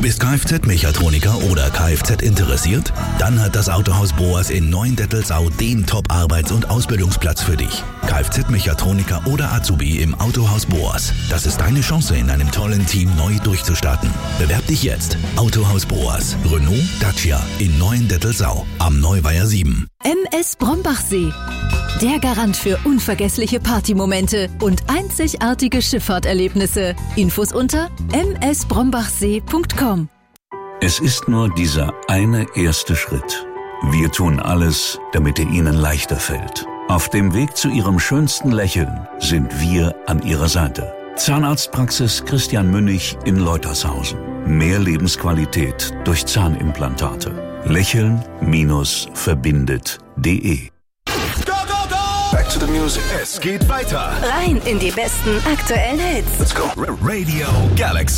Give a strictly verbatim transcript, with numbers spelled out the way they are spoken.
bist Kfz-Mechatroniker oder Kfz interessiert? Dann hat das Autohaus Boas in Neuendettelsau den Top-Arbeits- und Ausbildungsplatz für dich. Kfz-Mechatroniker oder Azubi im Autohaus Boas. Das ist deine Chance, in einem tollen Team neu durchzustarten. Bewerb dich jetzt. Autohaus Boas. Renault Dacia in Neuendettelsau am Neuweiher sieben. M S Brombachsee. Der Garant für unvergessliche Partymomente und einzigartige Schifffahrterlebnisse. Infos unter m s brombachsee punkt com. Es ist nur dieser eine erste Schritt. Wir tun alles, damit er Ihnen leichter fällt. Auf dem Weg zu Ihrem schönsten Lächeln sind wir an Ihrer Seite. Zahnarztpraxis Christian Münnig in Leutershausen. Mehr Lebensqualität durch Zahnimplantate. Lächeln-verbindet punkt de. Back to the music. Es geht weiter. Rein in die besten aktuellen Hits. Let's go. Radio Galaxy.